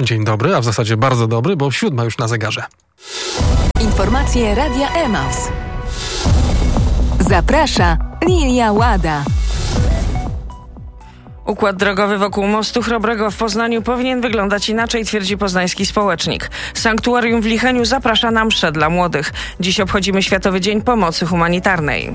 Dzień dobry, a w zasadzie bardzo dobry, bo 7 już na zegarze. Informacje Radia Emaus. Zaprasza Lilia Łada. Układ drogowy wokół mostu Chrobrego w Poznaniu powinien wyglądać inaczej, twierdzi poznański społecznik. Sanktuarium w Licheniu zaprasza na msze dla młodych. Dziś obchodzimy Światowy Dzień Pomocy Humanitarnej.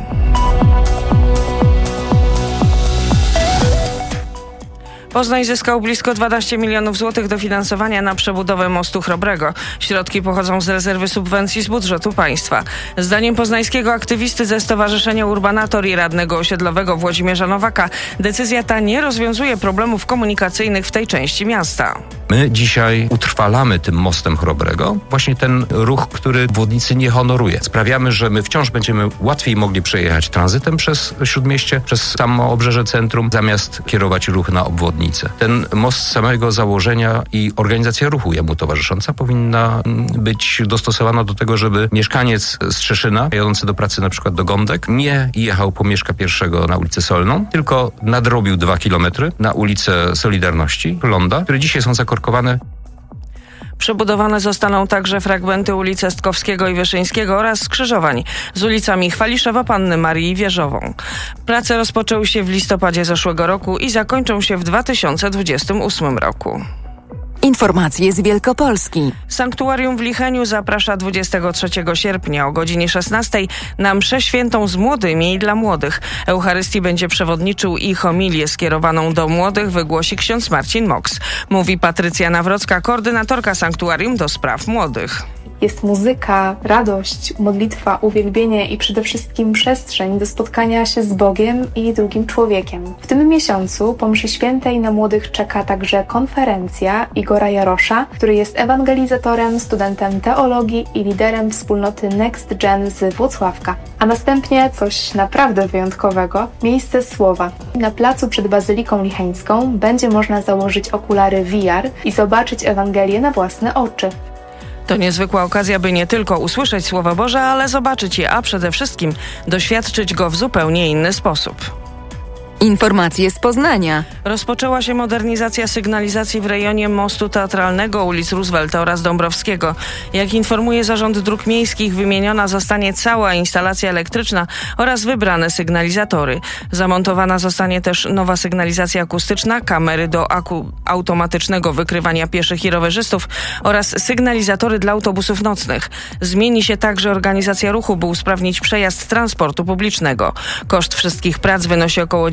Poznań zyskał blisko 12 milionów złotych dofinansowania na przebudowę mostu Chrobrego. Środki pochodzą z rezerwy subwencji z budżetu państwa. Zdaniem poznańskiego aktywisty ze Stowarzyszenia Urbanator i radnego osiedlowego Włodzimierza Nowaka, decyzja ta nie rozwiązuje problemów komunikacyjnych w tej części miasta. My dzisiaj utrwalamy tym mostem Chrobrego właśnie ten ruch, który obwodnicy nie honoruje. Sprawiamy, że my wciąż będziemy łatwiej mogli przejechać tranzytem przez Śródmieście, przez samo obrzeże centrum, zamiast kierować ruch na obwodnicę. Ten most z samego założenia i organizacja ruchu jemu towarzysząca powinna być dostosowana do tego, żeby mieszkaniec z Trzeszyna, jadący do pracy na przykład do Gądek, nie jechał po Mieszka I na ulicę Solną, tylko nadrobił 2 kilometry na ulicę Solidarności, Ląda, które dzisiaj są zakorkowane. Przebudowane zostaną także fragmenty ulicy Stkowskiego i Wyszyńskiego oraz skrzyżowań z ulicami Chwaliszewa, Panny Marii i Wieżową. Prace rozpoczęły się w listopadzie zeszłego roku i zakończą się w 2028 roku. Informacje z Wielkopolski. Sanktuarium w Licheniu zaprasza 23 sierpnia o godzinie 16 na mszę świętą z młodymi i dla młodych. Eucharystii będzie przewodniczył i homilię skierowaną do młodych wygłosi ksiądz Marcin Moks. Mówi Patrycja Nawrocka, koordynatorka Sanktuarium do spraw młodych. Jest muzyka, radość, modlitwa, uwielbienie i przede wszystkim przestrzeń do spotkania się z Bogiem i drugim człowiekiem. W tym miesiącu po mszy świętej na młodych czeka także konferencja Igora Jarosza, który jest ewangelizatorem, studentem teologii i liderem wspólnoty Next Gen z Włocławka. A następnie coś naprawdę wyjątkowego, miejsce słowa. Na placu przed Bazyliką Licheńską będzie można założyć okulary VR i zobaczyć Ewangelię na własne oczy. To niezwykła okazja, by nie tylko usłyszeć Słowo Boże, ale zobaczyć je, a przede wszystkim doświadczyć go w zupełnie inny sposób. Informacje z Poznania. Rozpoczęła się modernizacja sygnalizacji w rejonie mostu Teatralnego, ulic Roosevelta oraz Dąbrowskiego. Jak informuje Zarząd Dróg Miejskich, wymieniona zostanie cała instalacja elektryczna oraz wybrane sygnalizatory. Zamontowana zostanie też nowa sygnalizacja akustyczna, kamery do automatycznego wykrywania pieszych i rowerzystów oraz sygnalizatory dla autobusów nocnych. Zmieni się także organizacja ruchu, by usprawnić przejazd transportu publicznego. Koszt wszystkich prac wynosi około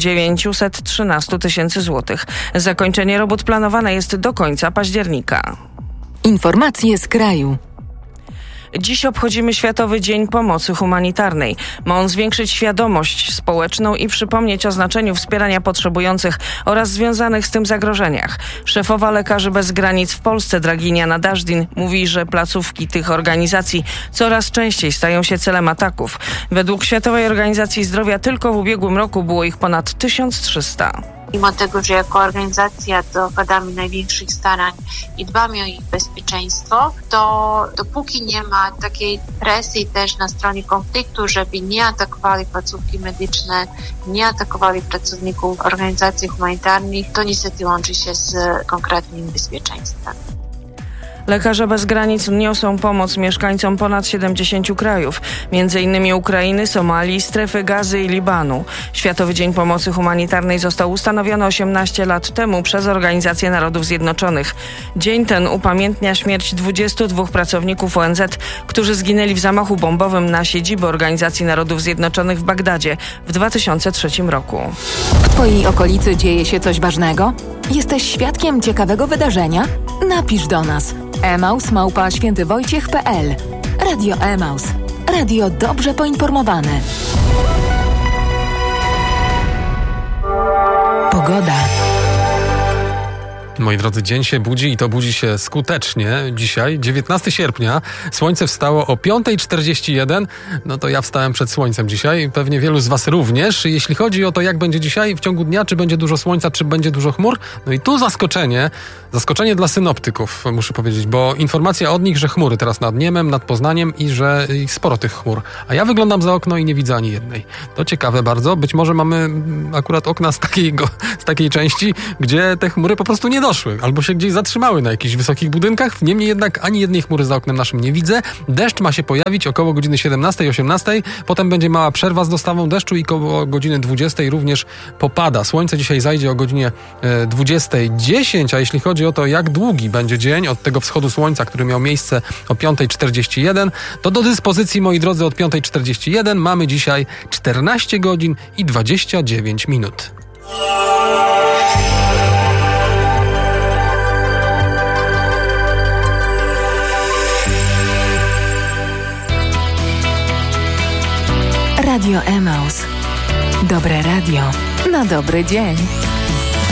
913 tysięcy złotych. Zakończenie robót planowane jest do końca października. Informacje z kraju. Dziś obchodzimy Światowy Dzień Pomocy Humanitarnej. Ma on zwiększyć świadomość społeczną i przypomnieć o znaczeniu wspierania potrzebujących oraz związanych z tym zagrożeniach. Szefowa Lekarzy Bez Granic w Polsce, Draginia Nadażdin, mówi, że placówki tych organizacji coraz częściej stają się celem ataków. Według Światowej Organizacji Zdrowia tylko w ubiegłym roku było ich ponad 1300. Mimo tego, że jako organizacja dokładamy największych starań i dbamy o ich bezpieczeństwo, to dopóki nie ma takiej presji też na stronie konfliktu, żeby nie atakowali placówki medyczne, nie atakowali pracowników organizacji humanitarnych, to niestety łączy się z konkretnym bezpieczeństwem. Lekarze Bez Granic niosą pomoc mieszkańcom ponad 70 krajów, m.in. Ukrainy, Somalii, Strefy Gazy i Libanu. Światowy Dzień Pomocy Humanitarnej został ustanowiony 18 lat temu przez Organizację Narodów Zjednoczonych. Dzień ten upamiętnia śmierć 22 pracowników ONZ, którzy zginęli w zamachu bombowym na siedzibę Organizacji Narodów Zjednoczonych w Bagdadzie w 2003 roku. W Twojej okolicy dzieje się coś ważnego? Jesteś świadkiem ciekawego wydarzenia? Napisz do nas. emaus@świętywojciech.pl. Radio Emaus. Radio dobrze poinformowane. Pogoda. Moi drodzy, dzień się budzi i to budzi się skutecznie. Dzisiaj, 19 sierpnia, słońce wstało o 5:41. No to ja wstałem przed słońcem dzisiaj. Pewnie wielu z was również. Jeśli chodzi o to, jak będzie dzisiaj w ciągu dnia, czy będzie dużo słońca, czy będzie dużo chmur. No i tu zaskoczenie. Zaskoczenie dla synoptyków, muszę powiedzieć, bo informacja od nich, że chmury teraz nad Niemem, nad Poznaniem i że sporo tych chmur. A ja wyglądam za okno i nie widzę ani jednej. To ciekawe bardzo. Być może mamy akurat okna z takiej części, gdzie te chmury po prostu nie doszły, albo się gdzieś zatrzymały na jakichś wysokich budynkach. Niemniej jednak ani jednej chmury za oknem naszym nie widzę. Deszcz ma się pojawić około godziny 17-18. Potem będzie mała przerwa z dostawą deszczu i koło godziny 20 również popada. Słońce dzisiaj zajdzie o godzinie 20:10, a jeśli chodzi o to, jak długi będzie dzień od tego wschodu słońca, który miał miejsce o 5:41, to do dyspozycji, moi drodzy, od 5:41 mamy dzisiaj 14 godzin i 29 minut. Radio Emaus. Dobre radio na dobry dzień.